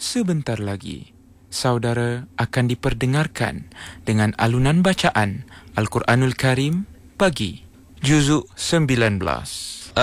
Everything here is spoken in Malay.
sebentar lagi saudara akan diperdengarkan dengan alunan bacaan Al-Quranul Karim pagi juzuk 19.